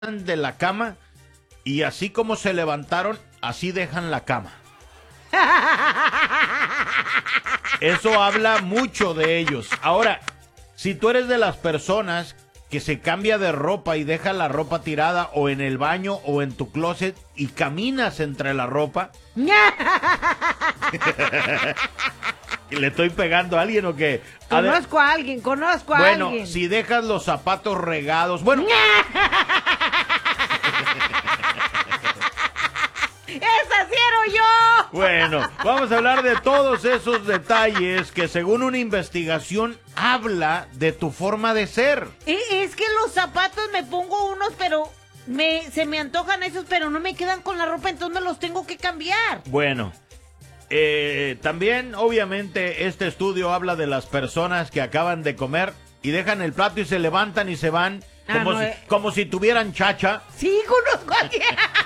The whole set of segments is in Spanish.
de la cama y así como se levantaron, así dejan la cama. Eso habla mucho de ellos. Ahora, si tú eres de las personas que se cambia de ropa y deja la ropa tirada o en el baño o en tu closet y caminas entre la ropa... ¿Le estoy pegando a alguien o qué? Conozco a alguien. Bueno, si dejas los zapatos regados... Bueno... ¡Esa sí era yo! Bueno, vamos a hablar de todos esos detalles que según una investigación habla de tu forma de ser. Es que los zapatos me pongo unos, pero se me antojan esos, pero no me quedan con la ropa, entonces me los tengo que cambiar. Bueno, también obviamente este estudio habla de las personas que acaban de comer y dejan el plato y se levantan y se van como si tuvieran chacha. Sí, conozco a alguien.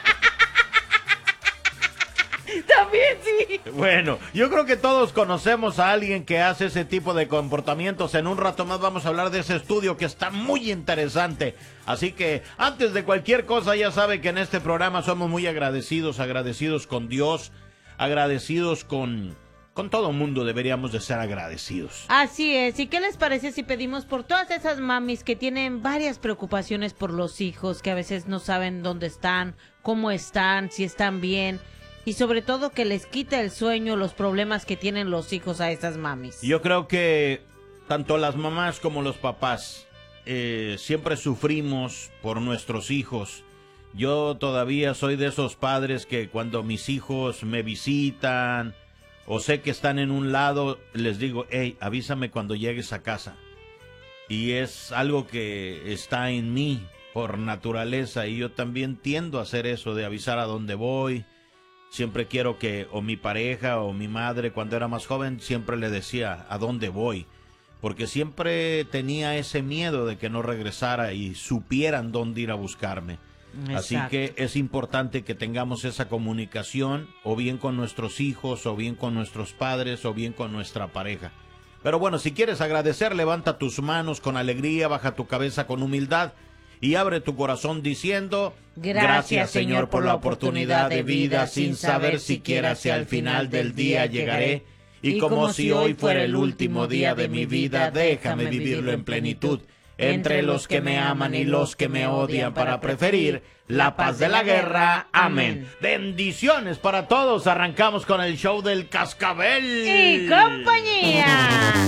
También sí. Bueno, yo creo que todos conocemos a alguien que hace ese tipo de comportamientos. En un rato más vamos a hablar de ese estudio que está muy interesante. Así que antes de cualquier cosa ya sabe que en este programa somos muy agradecidos con Dios, agradecidos con todo el mundo, deberíamos de ser agradecidos. Así es, ¿y qué les parece si pedimos por todas esas mamis que tienen varias preocupaciones por los hijos, que a veces no saben dónde están, cómo están, si están bien... Y sobre todo que les quite el sueño, los problemas que tienen los hijos a esas mamis. Yo creo que tanto las mamás como los papás siempre sufrimos por nuestros hijos. Yo todavía soy de esos padres que cuando mis hijos me visitan o sé que están en un lado, les digo, hey, avísame cuando llegues a casa. Y es algo que está en mí por naturaleza y yo también tiendo a hacer eso de avisar a dónde voy. Siempre quiero que o mi pareja o mi madre cuando era más joven siempre le decía a dónde voy, porque siempre tenía ese miedo de que no regresara y supieran dónde ir a buscarme. Exacto. Así que es importante que tengamos esa comunicación o bien con nuestros hijos o bien con nuestros padres o bien con nuestra pareja. Pero bueno, si quieres agradecer, levanta tus manos con alegría, baja tu cabeza con humildad y abre tu corazón diciendo: gracias, Señor, por la oportunidad de vida, sin saber siquiera si al final del día llegaré. Y como si hoy fuera el último día de mi vida, déjame vivirlo en plenitud. Entre los que me aman y los que me odian, para preferir la paz de la guerra. Amén. Bendiciones para todos. Arrancamos con el show del Cascabel y compañía.